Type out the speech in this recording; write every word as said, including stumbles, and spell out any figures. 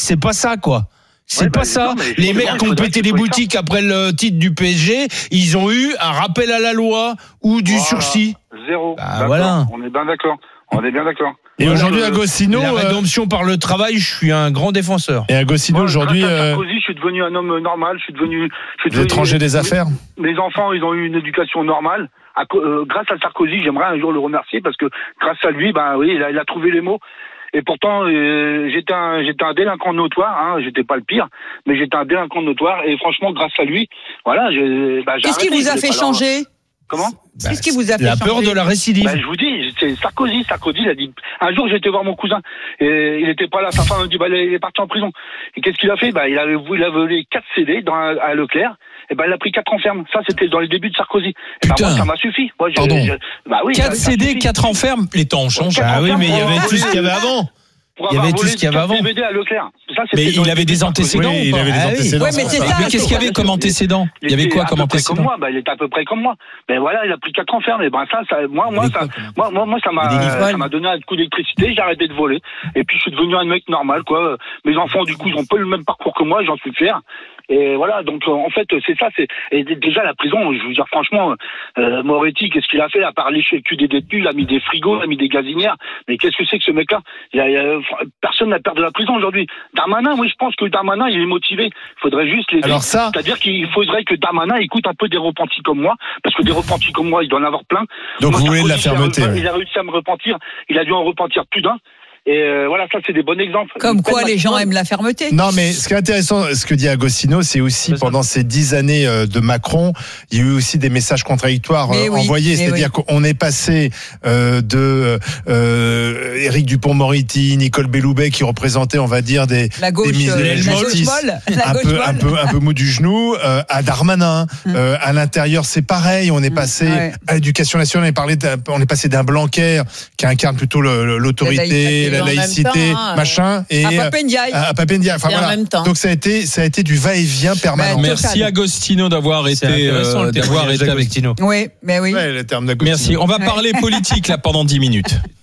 c'est pas ça, quoi. C'est ouais, pas bah, ça. non, les mecs qui ont pété les ça. boutiques après le titre du P S G, ils ont eu un rappel à la loi ou du voilà. sursis. Zéro. Bah, voilà. On est bien d'accord. On est bien d'accord. Et voilà, aujourd'hui, euh, Agostino. La euh, rédemption par le travail, je suis un grand défenseur. Et Agostino, moi, aujourd'hui. grâce à Euh, Sarkozy, je suis devenu un homme normal. Je suis devenu. Je suis vous êtes devenu, rangé des affaires. Mes enfants, ils ont eu une éducation normale. À, euh, grâce à Sarkozy, j'aimerais un jour le remercier parce que grâce à lui, ben oui, il a, il a trouvé les mots. Et pourtant, euh, j'étais un, j'étais un délinquant notoire. Hein, j'étais pas le pire, mais j'étais un délinquant notoire. Et franchement, grâce à lui, voilà, j'ai. Bah, j'ai Qu'est-ce qui arrêté, vous a fait changer ? Comment? Bah, Qu'est-ce qui vous a fait la changer ? peur de la récidive. Bah, je vous dis, c'est Sarkozy. Sarkozy, il a dit. Un jour, j'étais voir mon cousin. Et il était pas là. Sa femme me dit, bah, il est parti en prison. Et qu'est-ce qu'il a fait? Bah, il avait, il a volé quatre C D dans, à Leclerc. Et ben, il a pris quatre ans ferme. Ça, c'était dans les débuts de Sarkozy. Et ben, moi, ça m'a suffi. Moi, Pardon. Bah oui. quatre C D, quatre ans ferme. Les temps ont changé. Ah oui, mais il y avait tout ce qu'il y avait avant. Il y avait tout ce qu'il y avait avant. À Leclerc. Ça, mais il avait des antécédents. Oui, il avait des ah, antécédents. Oui, mais c'est ça. Mais qu'est-ce qu'il y avait comme antécédent? Il y avait quoi comme antécédent? Comme moi, bah, il était à peu près comme moi. Mais voilà, il a pris quatre ans ferme. Et ben ça, ça, moi, moi, ça, moi, moi, moi, ça m'a, ça m'a donné un coup d'électricité. J'ai arrêté de voler. Et puis je suis devenu un mec normal, quoi. Mes enfants, du coup, ils ont pas le même parcours que moi. J'en suis fier. Et voilà, donc en fait, c'est ça. C'est et déjà la prison. Je veux dire franchement, euh, Moretti, qu'est-ce qu'il a fait à part lécher le cul des détenus? Il a mis des frigos, il a mis des gazinières. Mais qu'est-ce que c'est que ce mec-là? Il y a, il y a, personne n'a peur de la prison aujourd'hui. Darmanin, oui, je pense que Darmanin, il est motivé. Il faudrait juste les. Alors ça, c'est-à-dire qu'il faudrait que Darmanin écoute un peu des repentis comme moi, parce que des repentis comme moi, il doit en avoir plein. donc Moi, vous voulez de la Sarkozy, fermeté. Il a, oui. il a réussi à me repentir. Il a dû en repentir plus d'un. Et euh, voilà, ça c'est des bons exemples. Comme quoi, les gens maximum. aiment la fermeté. Non, mais ce qui est intéressant, ce que dit Agostino, c'est aussi C'est pendant ces dix années euh, de Macron, il y a eu aussi des messages contradictoires Mais euh, oui, envoyés. mais C'est-à-dire oui. qu'on est passé euh, de euh, Éric Dupond-Moretti, Nicole Belloubet, qui représentaient, on va dire, des, La gauche, des mises- euh, des la gauche justices molle, la un gauche peu, un molle. peu, un peu mou du genou, euh, à Darmanin. Mm. Euh, à l'intérieur, c'est pareil. On est passé ouais. à l'éducation nationale. On est, parlé d'un- on est passé d'un Blanquer qui incarne plutôt le- le- l'autorité, La la laïcité. laïcité, En même temps, hein, machin, et À Papendiaï. à Papendiaï. Enfin Et en voilà. même temps. Donc ça a été, ça a été du va-et-vient permanent. Bah, Merci Total. Agostino d'avoir C'est été, intéressant, euh, le d'avoir témoignage été avec d'Agostino. Oui, mais oui. Ouais, le terme d'Agostino. Merci. On va Ouais. parler politique là pendant dix minutes.